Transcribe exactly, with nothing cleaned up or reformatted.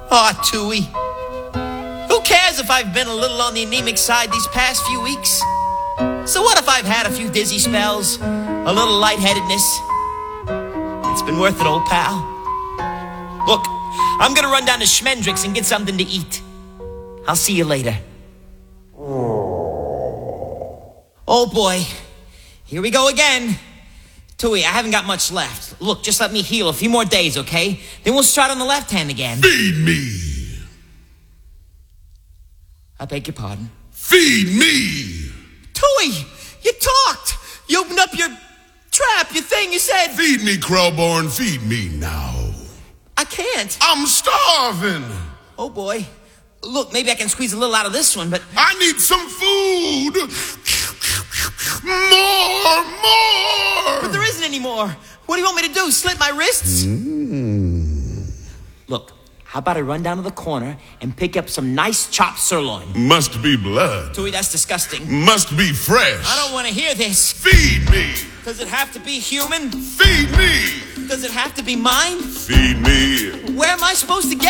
Aw, Tooey. Who cares if I've been a little on the anemic side these past few weeks? So what if I've had a few dizzy spells, a little lightheadedness? It's been worth it, old pal. Look, I'm gonna run down to Schmendrick's and get something to eat. I'll see you later. Oh boy, here we go again. Tooey, I haven't got much left. Look, just let me heal a few more days, okay? Then we'll start on the left hand again. Feed me! I beg your pardon? Feed me! Tooey, you talked! You opened up your trap, your thing, you said... Feed me, Krellborn, feed me now. I can't. I'm starving! Oh boy. Look, maybe I can squeeze a little out of this one, but... I need some food! More, more! But there isn't any more. What do you want me to do, slit my wrists? Mm. Look, how about I run down to the corner and pick up some nice chopped sirloin? Must be blood. Tooey, that's disgusting. Must be fresh. I don't want to hear this. Feed me! Does it have to be human? Feed me! Does it have to be mine? Feed me! Where am I supposed to get